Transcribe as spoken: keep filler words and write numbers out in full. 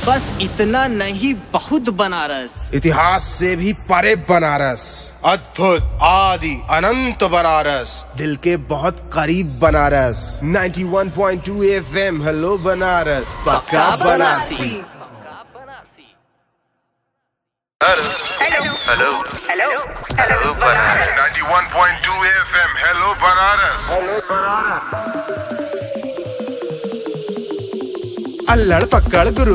बस इतना नहीं, बहुत बनारस। इतिहास से भी परे बनारस, अद्भुत आदि अनंत बनारस, दिल के बहुत करीब बनारस। इक्यानवे पॉइंट दो एफ एम हेलो बनारस, पक्का Banarasi. Hello hello hello hello Banaras. इक्यानवे पॉइंट दो एफ एम हेलो बनारस। अल्लड़ पकड़ गुरु